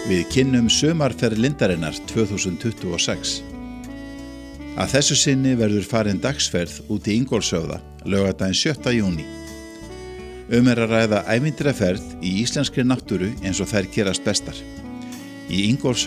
Við kynnum sumarferð Lindarinnar 2026. Að þessu sinni verður farin dagsferð út í Ingólfshöfða, laugardaginn 7. júní. Að ræða ævintýraferð í íslenskri náttúru eins og þær gerast bestar. Í Ingólfshöfða